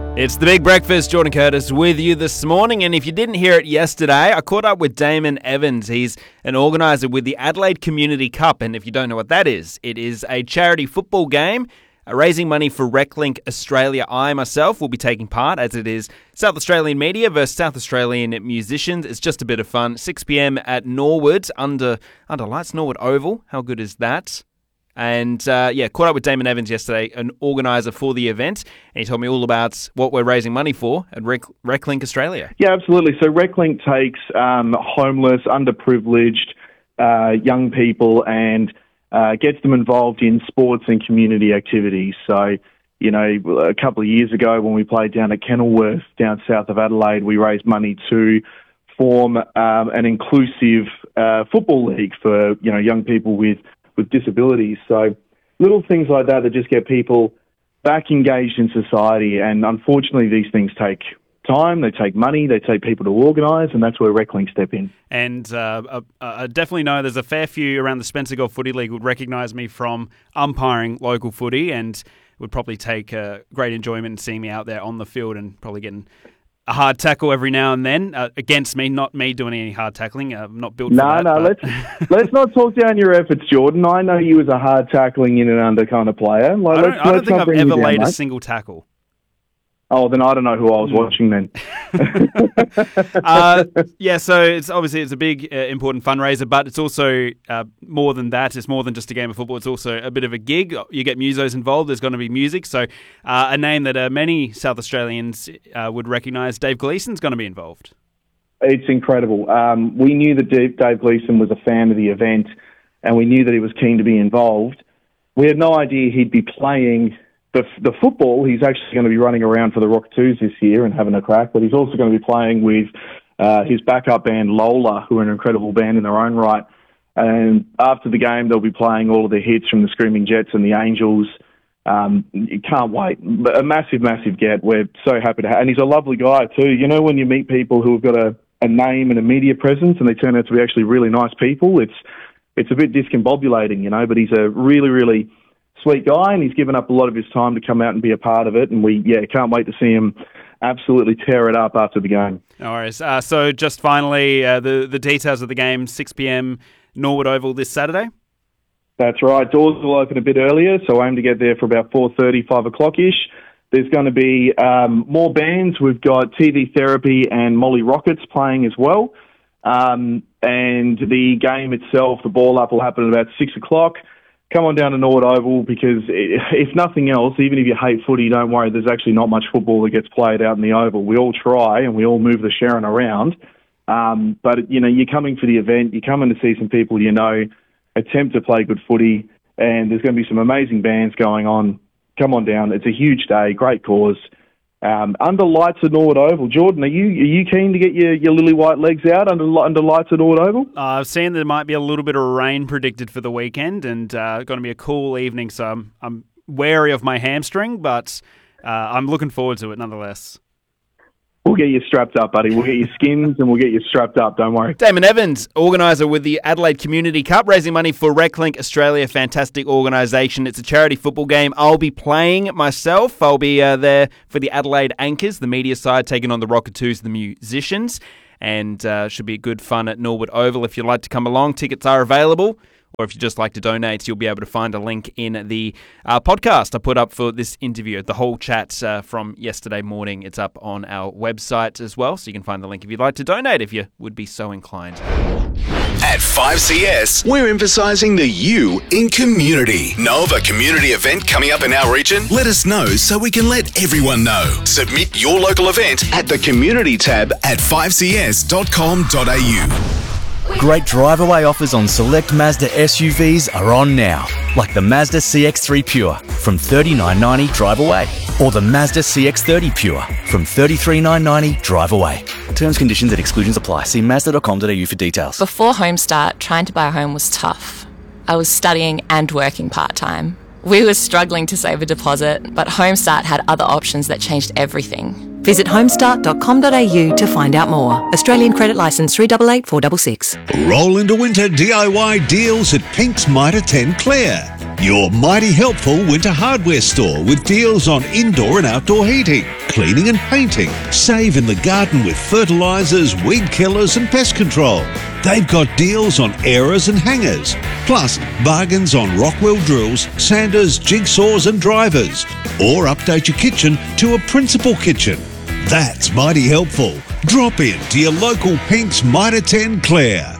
It's The Big Breakfast. Jordan Curtis with you this morning. And if you didn't hear it yesterday, I caught up with Damon Evans. He's an organiser with the Adelaide Community Cup. And if you don't know what that is, it is a charity football game raising money for RecLink Australia. I myself will be taking part, as it is South Australian media versus South Australian musicians. It's just a bit of fun. 6 p.m. at Norwood, under lights, Norwood Oval. How good is that? And caught up with Damon Evans yesterday, an organiser for the event, and he told me all about what we're raising money for at RecLink Australia. Yeah, absolutely. So RecLink takes homeless, underprivileged young people and gets them involved in sports and community activities. So, you know, a couple of years ago when we played down at Kenilworth, down south of Adelaide, we raised money to form an inclusive football league for, you know, young people with disabilities. So little things like that just get people back engaged in society. And unfortunately, these things take time, they take money, they take people to organise, and that's where RecLink step in. And I definitely know there's a fair few around the Spencer Golf Footy League would recognise me from umpiring local footy and would probably take great enjoyment in seeing me out there on the field and probably getting a hard tackle every now and then against me, not me doing any hard tackling. I'm not built for that. Let's not talk down your efforts, Jordan. I know you as a hard tackling in and under kind of player. I don't think I've ever laid a single tackle. Oh, then I don't know who I was watching then. So it's a big, important fundraiser, but it's also more than that. It's more than just a game of football. It's also a bit of a gig. You get musos involved. There's going to be music. So a name that many South Australians would recognise, Dave Gleeson's going to be involved. It's incredible. We knew that Dave Gleeson was a fan of the event, and we knew that he was keen to be involved. We had no idea he'd be playing the football. He's actually going to be running around for the Rockatoos this year and having a crack, but he's also going to be playing with his backup band Lola, who are an incredible band in their own right. And after the game, they'll be playing all of the hits from the Screaming Jets and the Angels. You can't wait. A massive, massive get. We're so happy to have, and he's a lovely guy too. You know, when you meet people who have got a name and a media presence and they turn out to be actually really nice people, it's a bit discombobulating, you know, but he's a really, really sweet guy, and he's given up a lot of his time to come out and be a part of it, and we can't wait to see him absolutely tear it up after the game. No worries. So just finally, the details of the game, 6 p.m, Norwood Oval this Saturday? That's right. Doors will open a bit earlier, so aim to get there for about 4:30, 5 o'clock-ish. There's going to be more bands. We've got TV Therapy and Molly Rockets playing as well. And the game itself, the ball up, will happen at about 6 o'clock. Come on down to Norwood Oval, because if nothing else, even if you hate footy, don't worry, there's actually not much football that gets played out in the Oval. We all try and we all move the Sharon around. But, you know, you're coming for the event, you're coming to see some people you know, attempt to play good footy, and there's going to be some amazing bands going on. Come on down. It's a huge day, great cause. Under lights at Norwood Oval. Jordan, are you keen to get your lily white legs out under lights at Norwood Oval? I've seen there might be a little bit of rain predicted for the weekend, and going to be a cool evening, so I'm wary of my hamstring, but I'm looking forward to it nonetheless. We'll get you strapped up, buddy. We'll get you skins and we'll get you strapped up. Don't worry. Damon Evans, organiser with the Adelaide Community Cup, raising money for RecLink Australia. Fantastic organisation. It's a charity football game. I'll be playing myself. I'll be there for the Adelaide Anchors, the media side, taking on the Rockatoos, the musicians. And should be good fun at Norwood Oval. If you'd like to come along, tickets are available. Or if you just like to donate, you'll be able to find a link in the podcast I put up for this interview. The whole chat from yesterday morning, it's up on our website as well, so you can find the link if you'd like to donate, if you would be so inclined. At 5CS, we're emphasising the you in community. Know of a community event coming up in our region? Let us know so we can let everyone know. Submit your local event at the community tab at 5cs.com.au. Great drive-away offers on select Mazda SUVs are on now, like the Mazda CX-3 Pure from $39.90 drive away, or the Mazda CX-30 Pure from $33,990 drive away. Terms, conditions and exclusions apply. See Mazda.com.au for details. Before Homestart, trying to buy a home was tough. I was studying and working part-time. We were struggling to save a deposit, but Homestart had other options that changed everything. Visit homestart.com.au to find out more. Australian credit licence 388466. Roll into winter DIY deals at Pink's Mitre 10 Clare. Your mighty helpful winter hardware store with deals on indoor and outdoor heating, cleaning and painting. Save in the garden with fertilisers, weed killers and pest control. They've got deals on aerers and hangers, plus bargains on Rockwell drills, sanders, jigsaws and drivers. Or update your kitchen to a Principal Kitchen. That's mighty helpful. Drop in to your local Pink's Mitre 10 Clare.